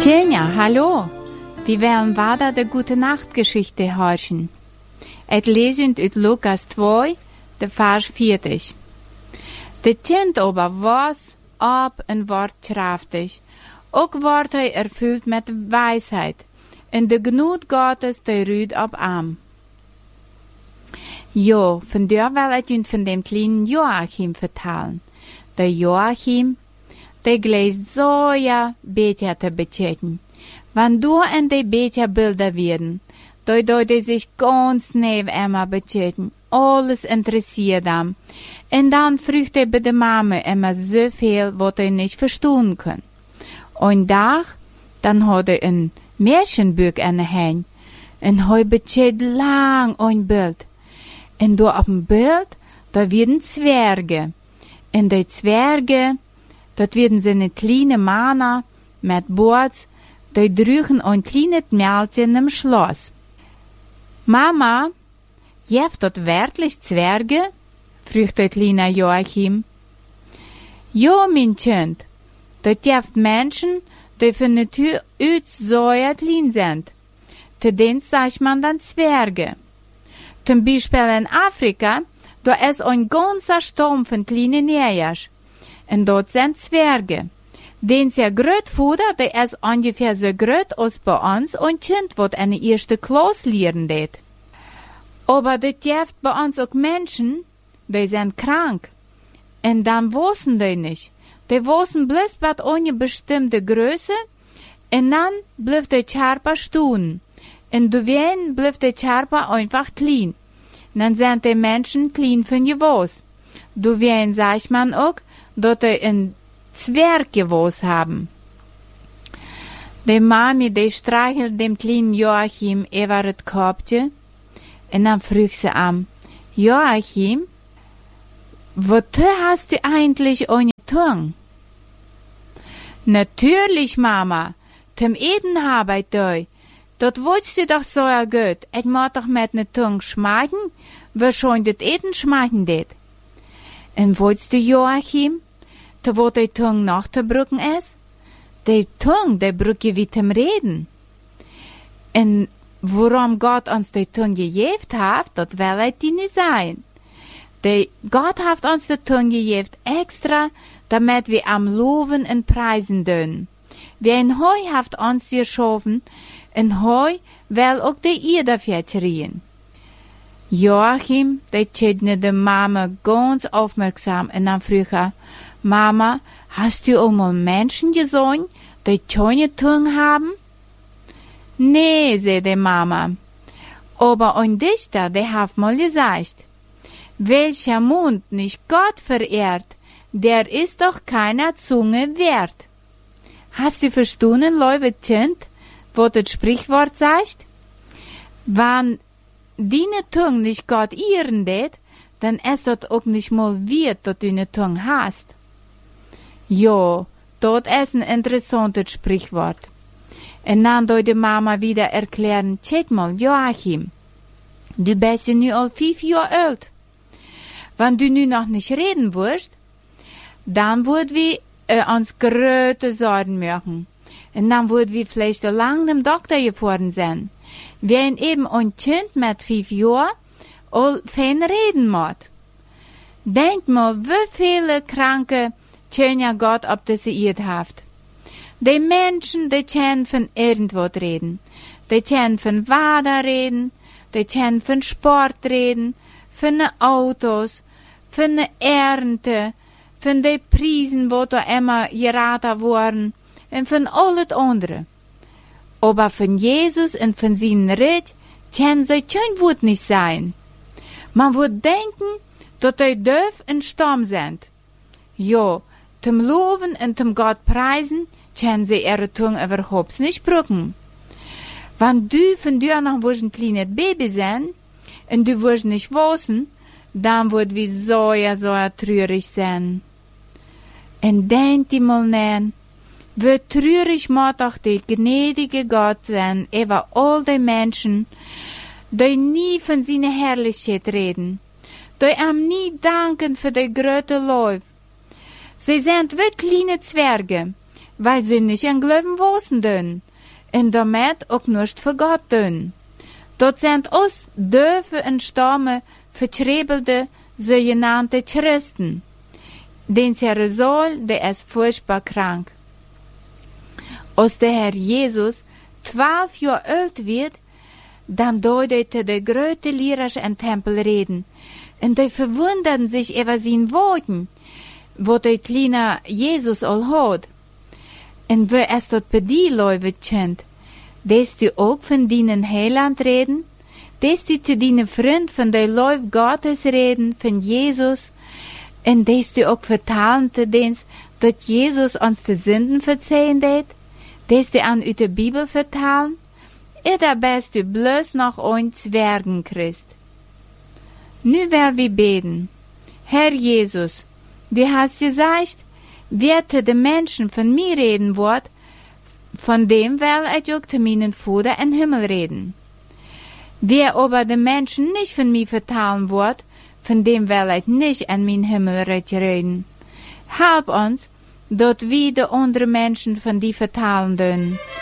Tjena, hallo. Wir werden weiter die Gute-Nacht-Geschichte hören. Et lesend uit Lukas 2, de Vers 40. De Kind aber was ab en wordt krachtig. Ook wordt hij erfüllt met Weisheit. En de Gnut Gottes de ruht op arm. Jo, von der will ich uns von dem kleinen Joachim vertellen. Der Joachim, der gleist so ja Beter te beteten. Wenn du in die Beterbilder werden, da die sich ganz neben immer beteten, alles interessiert ihm. Und dann fragt bei der Mama immer so viel, was er nicht verstehen kann. Und dann hat er ein Märchenbuch in der Hand. Und er betet lang ein Bild. Und da auf dem Bild, da werden Zwerge. Und die Zwerge, dort werden sie eine kleine Männer mit Bords, die drüchen ein kleines Mädchen im Schloss. Mama, jeft dort wirklich Zwerge? fragt der kleine Joachim. Jo, mein Kind, dort jeft Menschen, die von Natur aus so klein sind. Zu denen sagt man dann Zwerge. Zum Beispiel in Afrika, da ist ein ganzer Sturm von kleinen Jägers. Und dort sind Zwerge. Den sehr Grötfuder, der ist ungefähr so groß als bei uns ein Kind, was eine erste Klasse lernen wird. Aber das gibt bei uns auch Menschen, die sind krank. Und dann wissen die nicht. Die wissen bloß bei einer bestimmten Größe und dann bleibt der Körper stehen. Und du bleibt der Körper einfach klein. Dann sind die Menschen klein von Gewos. Du sagt man auch, dass die ein Zwerggewos haben. Die Mami, die streichelt dem kleinen Joachim über das Kopfchen und dann fragt sie an, Joachim, wozu hast du eigentlich eine Zunge? Natürlich, Mama, zum Eden habe ich die. Dort wolltest du doch so gut. Ich muss doch mit ne Zunge schmecken, wo schon das Eden schmecken det. Und wolltest du, Joachim, da wo die Zunge noch zu brücken ist? Die Zunge, die brücke wie zum Reden. Und warum Gott uns die Zunge gegeben hat, das will ich dir nicht sagen. Gott hat uns die Zunge gegeben extra, damit wir am Loben und Preisen dürfen. Wie ein Heu hat uns geschaffen, und Heu will auch die Erde vertriehen. Joachim, der chedne de Mama ganz aufmerksam und dann fragt er, Mama, hast du auch mal Menschen gesehen, die keine Zunge haben? Nee, sagt die Mama. Aber ein Dichter, der hat mal gesagt, welcher Mund nicht Gott verehrt, der ist doch keiner Zunge wert. Hast du verstanden, liebe Kind, was das Sprichwort sagt? Wenn deine Zunge nicht Gott ehren det, dann ist das auch nicht mal wert, dass du eine Zunge hast. Jo, das ist ein interessantes Sprichwort. Und dann soll die Mama wieder erklären, check mal, Joachim, du bist ja nu al 5 Jahre alt. Wenn du nu noch nicht reden wirst, dann würden wir uns große Sorgen machen. Und dann würden wir vielleicht so lange dem Doktor gefahren sein. Wenn eben ein Kind mit 5 Jahren all fein reden muss. Denk mal, wie viele Kranke Tjena Gott auf diese Erde hat. Die Menschen, die können von irgendwas reden. Die können von Wader reden, die können von Sport reden, von den Autos, von der Ernte, von den Preisen, wo da immer geraten wurden, und von alles andere. Aber von Jesus und von seinem Recht kann so kein Wort nicht sein. Man wird denken, dass die doof und stumm sind. Ja, zum Loben und zum Gott preisen, können sie ihre Zunge überhaupt nicht brücken. Wenn du von dir noch ein kleines Baby sein und du wirst nicht wissen, dann wird wir so traurig sein. Und denk dir mal nein, wie traurig muss doch der gnädige Gott sein über all die Menschen, die nie von seiner Herrlichkeit reden, die ihm nie danken für die große Liebe. Sie sind wie kleine Zwerge, weil sie nicht an Glauben wissen dün, und damit auch nicht für Gott dün. Dort sind uns dürfen und Stamme vertrebelte, sogenannte Christen. Den Sohn, der ist furchtbar krank. Als der Herr Jesus 12 Jahre alt wird, dann deutete der größte Lehrer im Tempel reden. Und die verwunderten sich über seine Worte, wo der kleine Jesus all hat. Und wo es dort bei die Leute kennt, dass du auch von deinen Heiland reden, dass du zu deinen Freund von der Leute Gottes reden, von Jesus, und dass du auch vertalen zu denen, dass Jesus uns die Sünden verzeihen wird, dass du an der Bibel vertalen, oder bist du bloß noch ein Zwergenchrist. Nu will wir beten. Herr Jesus, du hast gesagt, wer zu den Menschen von mir reden wird, von dem will ich auch zu meinen Vater im Himmel reden. Wer aber den Menschen nicht von mir vertalen wird, von dem will ich nicht an mein Himmelreich reden. Help uns, dort wir die anderen Menschen von dir vertalen dürfen.